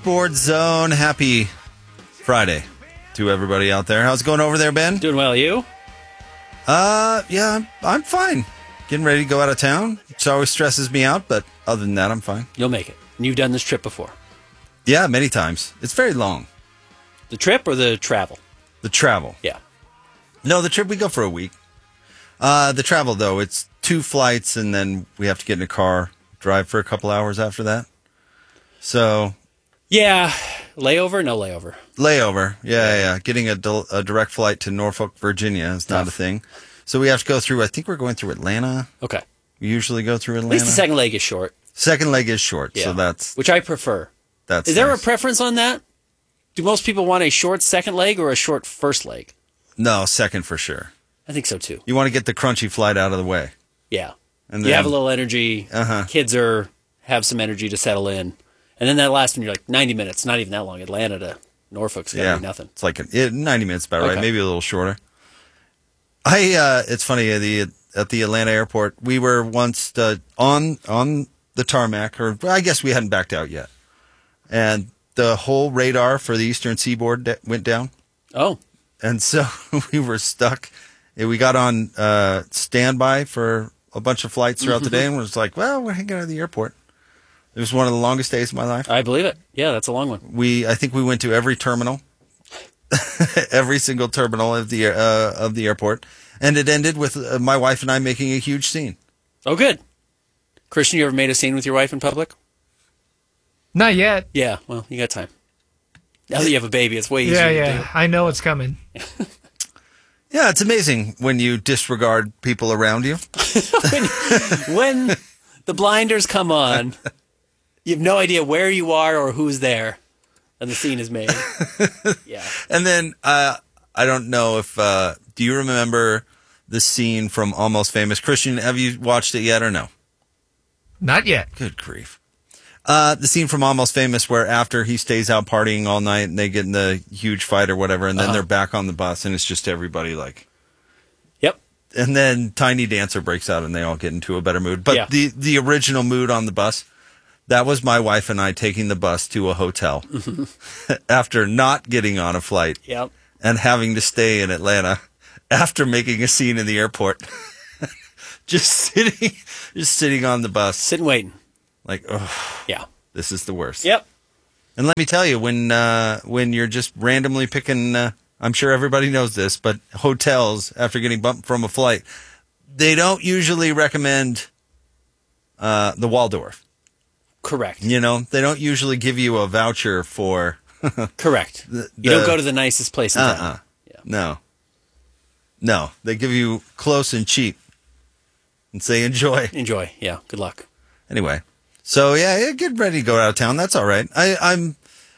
Sports Zone. Happy Friday to everybody out there. How's it going over there, Ben? Doing well, you? Yeah, I'm fine. Getting ready to go out of town. It always stresses me out, but other than that, I'm fine. You'll make it. And you've done this trip before. Yeah, many times. It's very long. The trip or the travel? The travel. Yeah. No, the trip, we go for a week. The travel, though, it's 2 flights, and then we have to get in a car, drive for a couple hours after that. So... Yeah. Layover? No layover. Layover. Yeah. Getting a direct flight to Norfolk, Virginia is not a thing. So we have to go through, I think we're going through Atlanta. Okay. We usually go through Atlanta. At least the second leg is short. Second leg is short, Yeah. so that's... Which I prefer. Is there a preference on that? Do most people want a short second leg or a short first leg? No, second for sure. I think so, too. You want to get the crunchy flight out of the way. Yeah. And you then, have a little energy. Kids have some energy to settle in. And then that last one, you're like 90 minutes. Not even that long. Atlanta to Norfolk's going to be nothing. It's like 90 minutes about right. Maybe a little shorter. It's funny, at the Atlanta airport, we were once on the tarmac, or I guess we hadn't backed out yet. And the whole radar for the Eastern Seaboard went down. Oh. And so we were stuck. We got on standby for a bunch of flights throughout the day, and was like, well, we're hanging out at the airport. It was one of the longest days of my life. I believe it. Yeah, that's a long one. I think we went to every terminal, every single terminal of the airport, and it ended with my wife and I making a huge scene. Oh, good. Christian, you ever made a scene with your wife in public? Not yet. Yeah, well, you got time. Now that you have a baby, it's way easier to do. I know it's coming. Yeah, it's amazing when you disregard people around you. when the blinders come on, you have no idea where you are or who's there, and the scene is made. Yeah. And then, I don't know if, do you remember the scene from Almost Famous? Christian, have you watched it yet or no? Not yet. Good grief. The scene from Almost Famous where after he stays out partying all night and they get in the huge fight or whatever, and then they're back on the bus and it's just everybody like... Yep. And then Tiny Dancer breaks out and they all get into a better mood. But the original mood on the bus, that was my wife and I taking the bus to a hotel after not getting on a flight and having to stay in Atlanta after making a scene in the airport. just sitting on the bus. Sitting waiting. Like, oh, yeah, this is the worst. Yep. And let me tell you, when you're just randomly picking, I'm sure everybody knows this, but hotels, after getting bumped from a flight, they don't usually recommend the Waldorf. Correct. You know, they don't usually give you a voucher for... Correct. You don't go to the nicest place in town. Yeah. No. They give you close and cheap and say enjoy. Enjoy, yeah. Good luck. Anyway. So yeah, get ready to go out of town. That's all right. I'm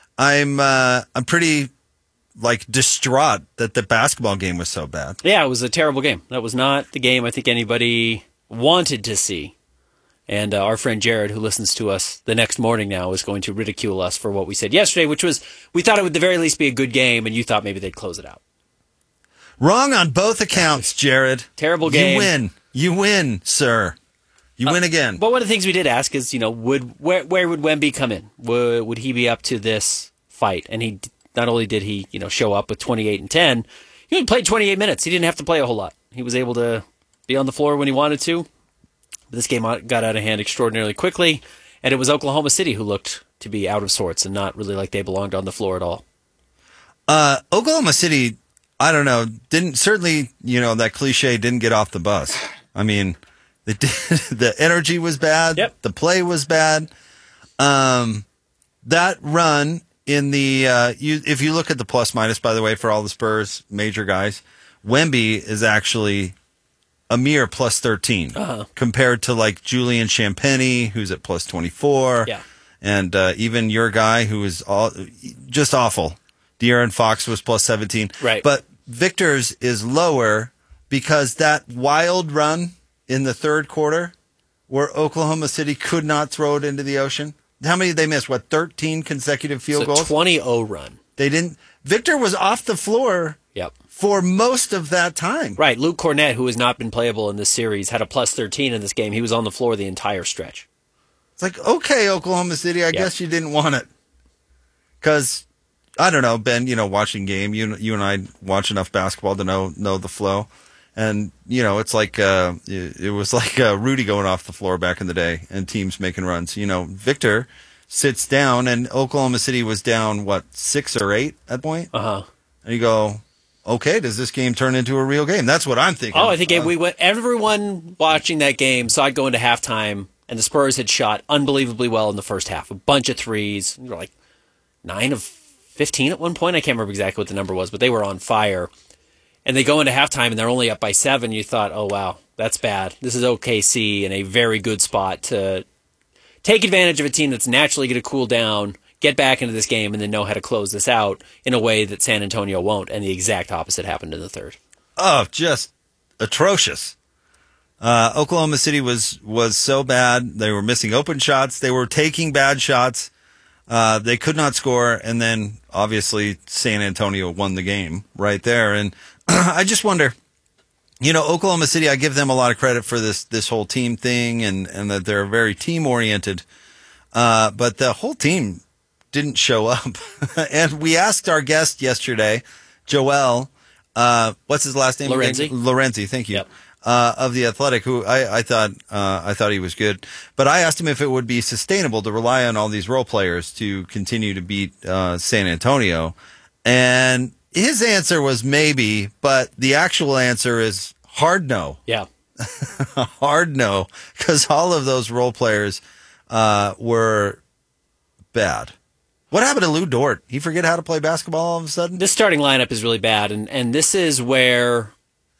pretty distraught that the basketball game was so bad. Yeah, it was a terrible game. That was not the game I think anybody wanted to see. And our friend Jared, who listens to us the next morning now, is going to ridicule us for what we said yesterday, which was we thought it would at the very least be a good game, and you thought maybe they'd close it out. Wrong on both accounts, Jared. Terrible game. You win, sir. You win again. But one of the things we did ask is, where would Wemby come in? Would he be up to this fight? And he not only did he, show up with 28 and 10, he only played 28 minutes. He didn't have to play a whole lot. He was able to be on the floor when he wanted to. But this game got out of hand extraordinarily quickly, and it was Oklahoma City who looked to be out of sorts and not really like they belonged on the floor at all. Oklahoma City, I don't know, certainly, that cliche didn't get off the bus. I mean... The energy was bad. Yep. The play was bad. That run in the if you look at the plus minus, by the way, for all the Spurs major guys, Wemby is actually a mere plus 13 compared to Julian Champagnie, who's at plus 24. Yeah. And even your guy who is just awful. De'Aaron Fox was plus 17. Right. But Victor's is lower because that wild run in the third quarter where Oklahoma City could not throw it into the ocean. How many did they miss? 13 consecutive field goals? It's a 20-0 run. They didn't. Victor was off the floor for most of that time. Right. Luke Cornett, who has not been playable in this series, had a plus 13 in this game. He was on the floor the entire stretch. It's like, okay, Oklahoma City, I guess you didn't want it. Because I don't know, Ben. Watching game, you and I watch enough basketball to know the flow, and it's like it was like Rudy going off the floor back in the day, and teams making runs. Victor sits down, and Oklahoma City was down 6 or 8 at that point. And you go, okay, does this game turn into a real game? That's what I'm thinking. Oh, I think everyone watching that game saw it go into halftime, and the Spurs had shot unbelievably well in the first half. A bunch of threes. They were like 9 of 15 at one point. I can't remember exactly what the number was, but they were on fire. And they go into halftime, and they're only up by 7. You thought, oh, wow, that's bad. This is OKC in a very good spot to take advantage of a team that's naturally going to cool down, get back into this game, and then know how to close this out in a way that San Antonio won't. And the exact opposite happened in the third. Oh, just atrocious. Oklahoma City was so bad. They were missing open shots. They were taking bad shots. They could not score. And then, obviously, San Antonio won the game right there. And I just wonder, Oklahoma City, I give them a lot of credit for this whole team thing and that they're very team-oriented. But the whole team didn't show up. And we asked our guest yesterday, Joel, what's his last name? Lorenzi, thank you. Yep. Of The Athletic, who I thought he was good. But I asked him if it would be sustainable to rely on all these role players to continue to beat San Antonio. And his answer was maybe, but the actual answer is hard no. Yeah. Hard no, because all of those role players were bad. What happened to Lou Dort? He forget how to play basketball all of a sudden? This starting lineup is really bad, and this is where,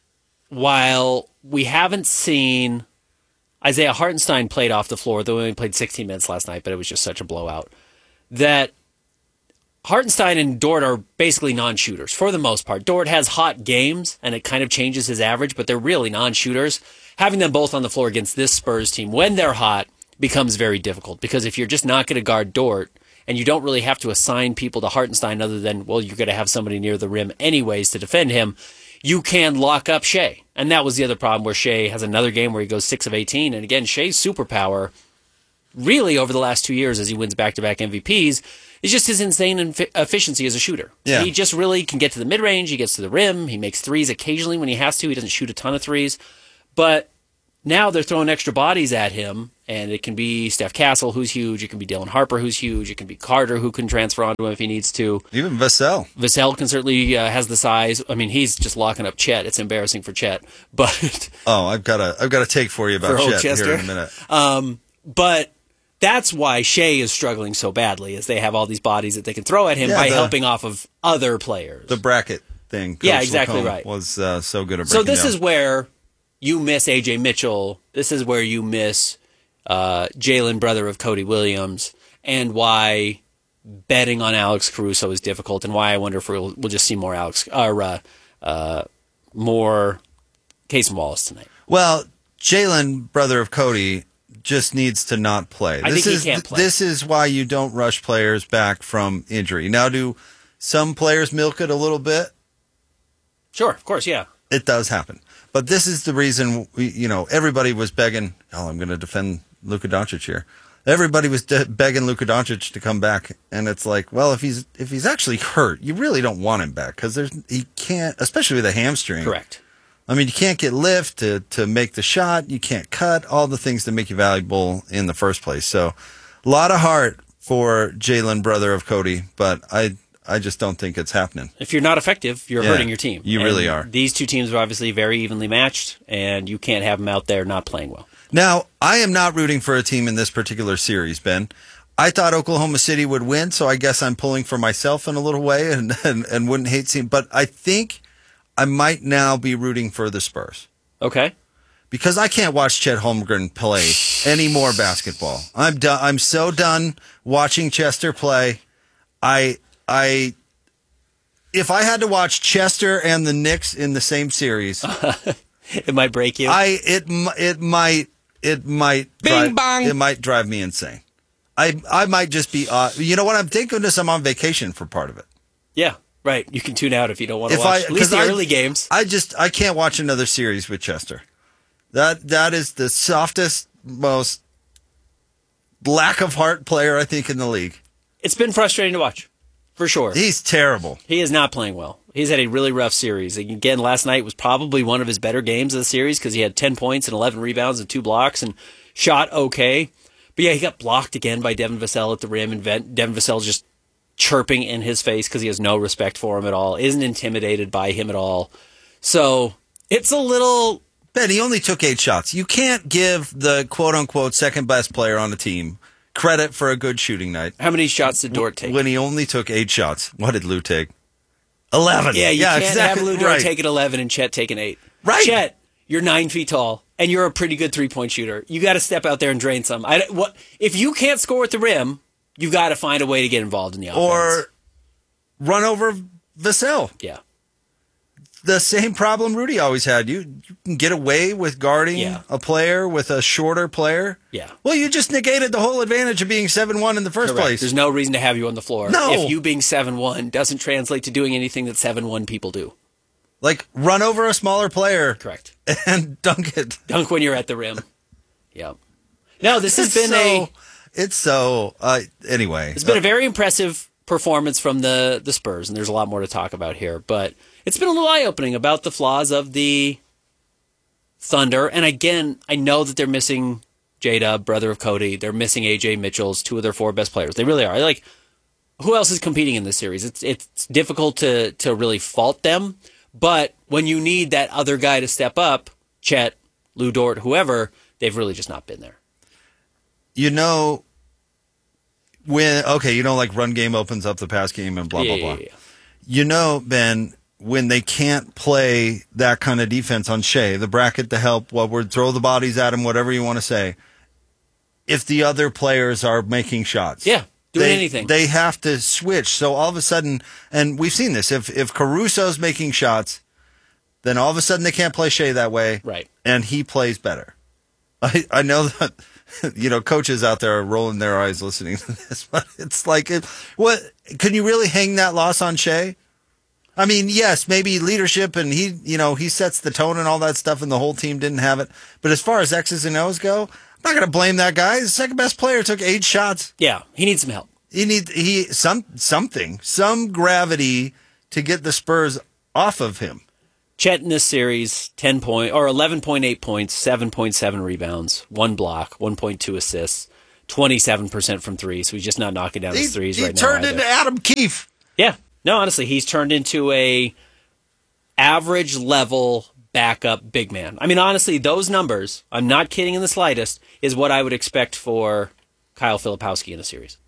while we haven't seen Isaiah Hartenstein played off the floor, though he only played 16 minutes last night, but it was just such a blowout, that Hartenstein and Dort are basically non-shooters for the most part. Dort has hot games, and it kind of changes his average, but they're really non-shooters. Having them both on the floor against this Spurs team, when they're hot, becomes very difficult, because if you're just not going to guard Dort, and you don't really have to assign people to Hartenstein other than, well, you're going to have somebody near the rim anyways to defend him, you can lock up Shea. And that was the other problem, where Shea has another game where he goes 6 of 18. And again, Shea's superpower, really over the last 2 years as he wins back-to-back MVPs, is just his insane efficiency as a shooter. Yeah. He just really can get to the mid-range. He gets to the rim. He makes threes occasionally when he has to. He doesn't shoot a ton of threes. But now they're throwing extra bodies at him, and it can be Steph Castle, who's huge. It can be Dylan Harper, who's huge. It can be Carter, who can transfer onto him if he needs to. Even Vassell. Vassell can certainly has the size. I mean, he's just locking up Chet. It's embarrassing for Chet. But I've got a take for you about for Chet Chester here in a minute. But that's why Shea is struggling so badly, is they have all these bodies that they can throw at him by helping off of other players. The bracket thing. Coach Yeah, exactly Lacombe right. Was so good at breaking So this down. is where you miss A.J. Mitchell. This is where you miss Jalen, brother of Cody Williams, and why betting on Alex Caruso is difficult, and why I wonder if we'll just see more more Casey Wallace tonight. Well, Jalen, brother of Cody, just needs to not play. I think he can't play. This is why you don't rush players back from injury. Now, do some players milk it a little bit? Sure, of course, yeah. It does happen. But this is the reason, everybody was begging, I'm going to defend Luka Doncic here. Everybody was begging Luka Doncic to come back. And it's like, well, if he's actually hurt, you really don't want him back, because he can't, especially with a hamstring. Correct. I mean, you can't get lift to make the shot. You can't cut, all the things that make you valuable in the first place. So a lot of heart for Jalen, brother of Cody, but I just don't think it's happening. If you're not effective, you're hurting your team. You really are. These two teams are obviously very evenly matched, and you can't have them out there not playing well. Now, I am not rooting for a team in this particular series, Ben. I thought Oklahoma City would win, so I guess I'm pulling for myself in a little way and wouldn't hate seeing. But I think I might now be rooting for the Spurs. Okay. Because I can't watch Chet Holmgren play any more basketball. I'm done. I'm so done watching Chester play. If I had to watch Chester and the Knicks in the same series, it might break you. It might Bing bong. It might drive me insane. I might just be you know what, I'm thank goodness I'm on vacation for part of it. Yeah, right. You can tune out if you don't want to watch at least the early games. I can't watch another series with Chester. That is the softest, most lack of heart player I think in the league. It's been frustrating to watch. for sure. He's terrible. He is not playing well. He's had a really rough series. Again, last night was probably one of his better games of the series because he had 10 points and 11 rebounds and 2 blocks and shot okay. But yeah, he got blocked again by Devin Vassell at the rim, and Devin Vassell's just chirping in his face because he has no respect for him at all, isn't intimidated by him at all. So it's a little... Ben, he only took 8 shots. You can't give the quote-unquote second-best player on the team credit for a good shooting night. How many shots did Dort take? When he only took 8 shots. What did Lou take? 11. Yeah, you can't exactly, have Lou Dort right. taking 11 and Chet taking 8. Right. Chet, you're 9 feet tall, and you're a pretty good three-point shooter. You got to step out there and drain some. If you can't score at the rim, you got to find a way to get involved in the offense. Or run over Vassell. Yeah. The same problem Rudy always had. You can get away with guarding a player with a shorter player. Yeah. Well, you just negated the whole advantage of being 7-1 in the first place. There's no reason to have you on the floor. No. If you being 7-1 doesn't translate to doing anything that 7-1 people do. Like, run over a smaller player. Correct. And dunk it. Dunk when you're at the rim. Yeah. No, this has been anyway. It's been a very impressive performance from the Spurs, and there's a lot more to talk about here, but it's been a little eye-opening about the flaws of the Thunder. And again, I know that they're missing J-Dub, brother of Cody. They're missing AJ Mitchell's 2 of their 4 best players. They really are. Like, who else is competing in this series? It's difficult to really fault them, but when you need that other guy to step up, Chet, Lou Dort, whoever, they've really just not been there. You know, like run game opens up the pass game and blah, blah, blah. Yeah. You know, Ben, when they can't play that kind of defense on Shea, the bracket to help, throw the bodies at him, whatever you want to say, if the other players are making shots. Yeah, doing anything. They have to switch. So all of a sudden, and we've seen this, if Caruso's making shots, then all of a sudden they can't play Shea that way. Right. And he plays better. I know that, coaches out there are rolling their eyes listening to this, but it's like, can you really hang that loss on Shea? I mean, yes, maybe leadership and he sets the tone and all that stuff and the whole team didn't have it. But as far as X's and O's go, I'm not going to blame that guy. The second best player took 8 shots. Yeah, he needs some help. Some gravity to get the Spurs off of him. Chet in this series, 11.8 points, 7.7 rebounds, 1 block, 1.2 assists, 27% from 3. So he's just not knocking down his threes right now. He turned into Adam Keefe. Yeah. No, honestly, he's turned into a average level backup big man. I mean, honestly, those numbers, I'm not kidding in the slightest, is what I would expect for Kyle Filipowski in a series.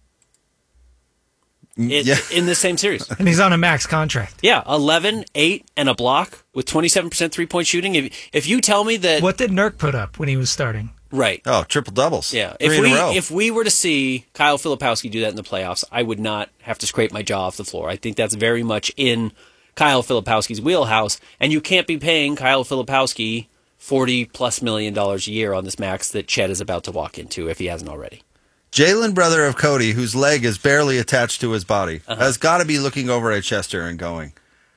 In the same series. And he's on a max contract. Yeah, 11, 8, and a block with 27% three-point shooting. If you tell me that... What did Nurk put up when he was starting? Right. Oh, triple doubles. Yeah. 3 in a row. If we were to see Kyle Filipowski do that in the playoffs, I would not have to scrape my jaw off the floor. I think that's very much in Kyle Filipowski's wheelhouse, and you can't be paying Kyle Filipowski $40+ million a year on this max that Chet is about to walk into if he hasn't already. Jalen, brother of Cody, whose leg is barely attached to his body, has got to be looking over at Chester and going,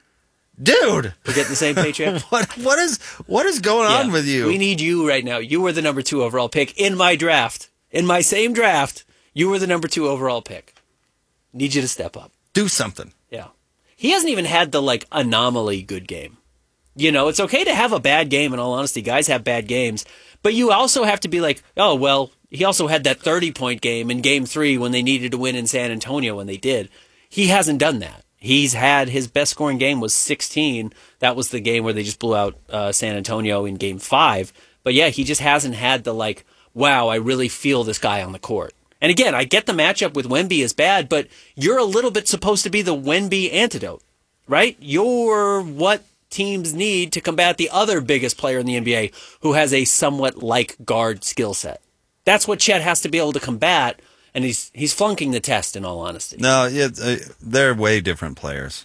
"Dude, we're getting the same paycheck." What is going on with you? We need you right now. You were the number 2 overall pick in my draft. In my same draft, you were the number 2 overall pick. Need you to step up. Do something. Yeah. He hasn't even had the anomaly good game. It's okay to have a bad game. In all honesty, guys have bad games, but you also have to be like, oh well. He also had that 30-point game in Game 3 when they needed to win in San Antonio, and they did. He hasn't done that. He's had his best scoring game was 16. That was the game where they just blew out San Antonio in Game 5. But yeah, he just hasn't had the wow, I really feel this guy on the court. And again, I get the matchup with Wemby is bad, but you're a little bit supposed to be the Wemby antidote, right? You're what teams need to combat the other biggest player in the NBA who has a somewhat like guard skill set. That's what Chet has to be able to combat, and he's flunking the test, in all honesty. No, they're way different players.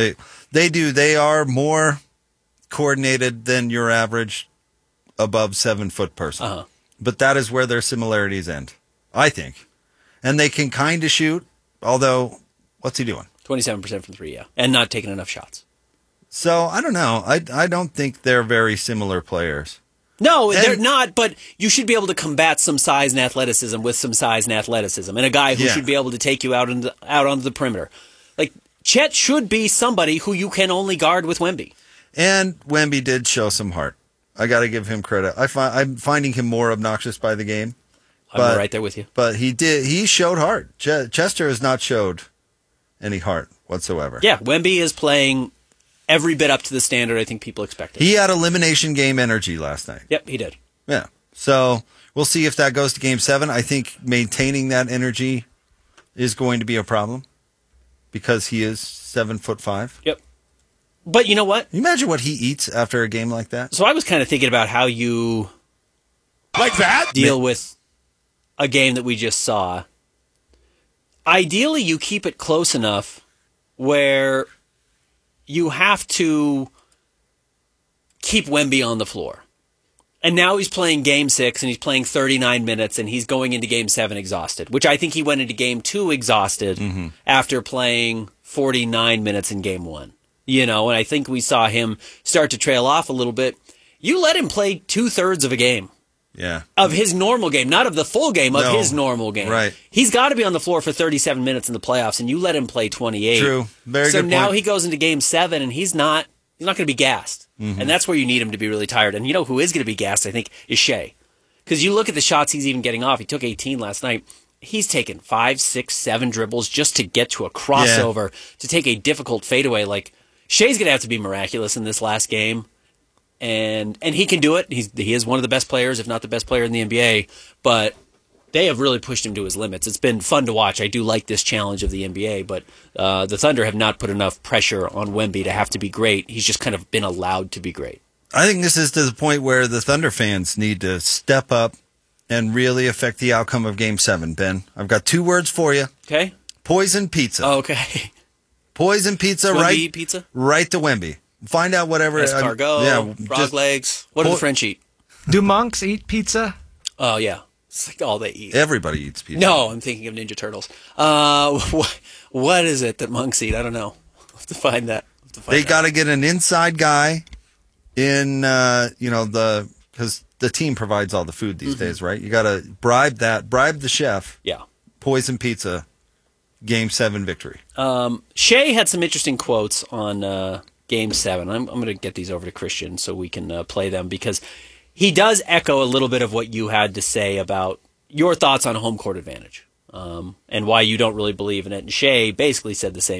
They are more coordinated than your average above 7-foot person. Uh-huh. But that is where their similarities end, I think. And they can kind of shoot, although, what's he doing? 27% from 3, yeah. And not taking enough shots. So, I don't know. I don't think they're very similar players. No, they're not, but you should be able to combat some size and athleticism with some size and athleticism, and a guy who should be able to take you out onto the perimeter. Like, Chet should be somebody who you can only guard with Wemby. And Wemby did show some heart. I got to give him credit. I'm finding him more obnoxious by the game. I'm right there with you. But he showed heart. Chester has not showed any heart whatsoever. Yeah, Wemby is playing every bit up to the standard I think people expected. He had elimination game energy last night. Yep, he did. Yeah. So we'll see if that goes to Game 7. I think maintaining that energy is going to be a problem because he is 7'5". Yep. But you know what? Can you imagine what he eats after a game like that? So I was kind of thinking about how you deal with a game that we just saw. Ideally, you keep it close enough where you have to keep Wemby on the floor. And now he's playing Game 6, and he's playing 39 minutes, and he's going into Game 7 exhausted, which I think he went into Game 2 exhausted after playing 49 minutes in Game 1. And I think we saw him start to trail off a little bit. You let him play 2/3 of a game. Yeah. Of his normal game, not of the full game, of his normal game. Right. He's got to be on the floor for 37 minutes in the playoffs, and you let him play 28. True. Very so good now point. he goes into Game 7, and he's not going to be gassed. And that's where you need him to be really tired. And you know who is going to be gassed, I think, is Shea. Because you look at the shots he's even getting off. He took 18 last night. He's taken 5, 6, 7 dribbles just to get to a crossover, to take a difficult fadeaway. Like, Shea's going to have to be miraculous in this last game. And he can do it. He is one of the best players, if not the best player in the NBA. But they have really pushed him to his limits. It's been fun to watch. I do like this challenge of the NBA, but the Thunder have not put enough pressure on Wemby to have to be great. He's just kind of been allowed to be great. I think this is to the point where the Thunder fans need to step up and really affect the outcome of Game 7, Ben. I've got 2 words for you. Okay? Poison pizza. Oh, okay. Poison pizza, Wemby right? eat pizza? Right to Wemby. Find out whatever. Escargot, frog legs. What do the French eat? Do monks eat pizza? Oh, yeah. It's like all they eat. Everybody eats pizza. No, I'm thinking of Ninja Turtles. What is it that monks eat? I don't know. I'll have to find that. They got to get an inside guy in, because the team provides all the food these days, right? You got to bribe the chef. Yeah. Poison pizza, Game 7 victory. Shea had some interesting quotes on Game 7. I'm going to get these over to Christian so we can play them because he does echo a little bit of what you had to say about your thoughts on home court advantage and why you don't really believe in it. And Shea basically said the same